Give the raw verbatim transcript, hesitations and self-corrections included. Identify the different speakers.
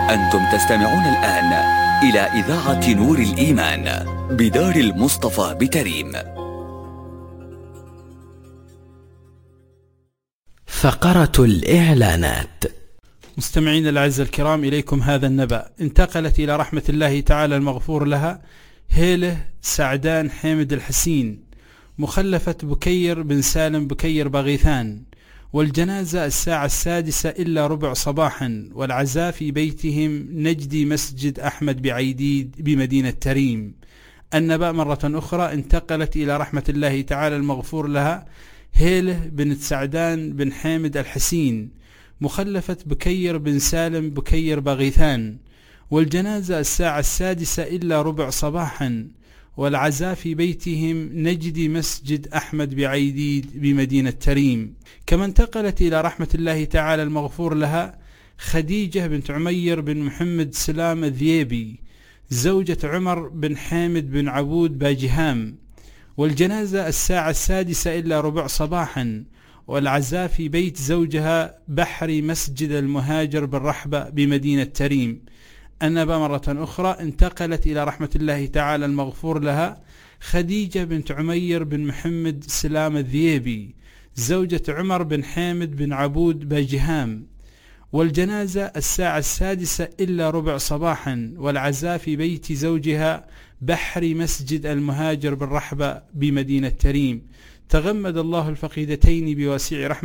Speaker 1: أنتم تستمعون الآن إلى إذاعة نور الإيمان بدار المصطفى بتريم.
Speaker 2: فقرة الإعلانات.
Speaker 3: مستمعين الأعزاء الكرام، إليكم هذا النبأ. انتقلت إلى رحمة الله تعالى المغفور لها هيله سعدان حامد الحسين، مخلفة بكير بن سالم بكير بغيثان، والجنازة الساعة السادسة إلا ربع صباحا، والعزاء في بيتهم نجدي مسجد أحمد بعيديد بمدينة تريم. النبأ مرة أخرى انتقلت إلى رحمة الله تعالى المغفور لها هيله بنت سعدان بن حامد الحسين، مخلفة بكير بن سالم بكير بغيثان، والجنازة الساعة السادسة إلا ربع صباحا، والعزاء في بيتهم نجدي مسجد أحمد بعيديد بمدينة تريم. كما انتقلت إلى رحمة الله تعالى المغفور لها خديجة بنت عمير بن محمد سلام الذيبي، زوجة عمر بن حامد بن عبود باجهام، والجنازة الساعة السادسة إلا ربع صباحا، والعزاء في بيت زوجها بحري مسجد المهاجر بالرحبة بمدينة تريم. النبأ مرة أخرى انتقلت إلى رحمة الله تعالى المغفور لها خديجة بنت عمير بن محمد سلام الذيبي، زوجة عمر بن حامد بن عبود باجهام، والجنازة الساعة السادسة إلا ربع صباحا، والعزاء في بيت زوجها بحري مسجد المهاجر بالرحبة بمدينة تريم. تغمد الله الفقيدتين بواسع رحمة